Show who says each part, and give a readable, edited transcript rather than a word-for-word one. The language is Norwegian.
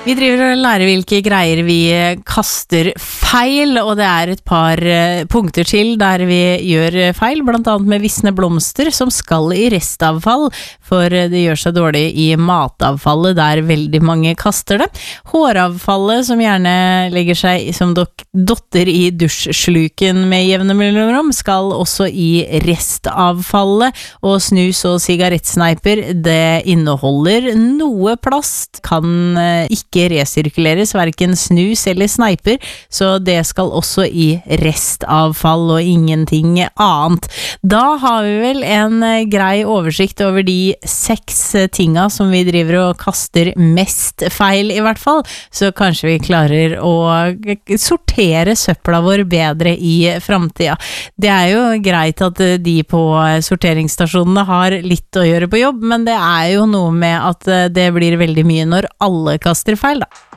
Speaker 1: Vi driver og lærer hvilke greier vi kaster feil, og det et par punkter til der vi gjør feil, blant annet med visne blomster som skal i restavfall, for det gjør seg dårlig i matavfallet der veldig mange kaster det. Håravfallet som gjerne legger seg som dotter i dusjsluken med jevne mellomrom skal også i restavfallet, og snus og sigarettsneiper, det inneholder noe plast, kan ikke resirkuleres, hverken snus eller sneiper, så det skal også i restavfall og ingenting annet. Da har vi vel en grei oversikt over de 6 tinga som vi driver og kaster mest feil i hvert fall, så kanskje vi klarer å sortere søpla vår bedre i fremtiden. Det jo greit at de på sorteringsstasjonene har litt å gjøre på jobb, men det jo noe med at det blir veldig mye når alle kaster feil da.